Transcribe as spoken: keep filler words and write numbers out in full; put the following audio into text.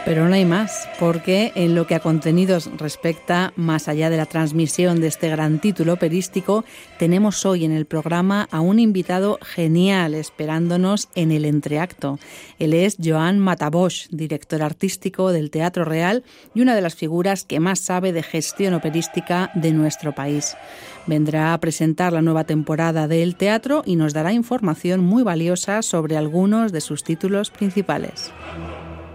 Pero no hay más, porque en lo que a contenidos respecta, más allá de la transmisión de este gran título operístico, tenemos hoy en el programa a un invitado genial esperándonos en el entreacto. Él es Joan Matabosch, director artístico del Teatro Real y una de las figuras que más sabe de gestión operística de nuestro país. Vendrá a presentar la nueva temporada del teatro y nos dará información muy valiosa sobre algunos de sus títulos principales.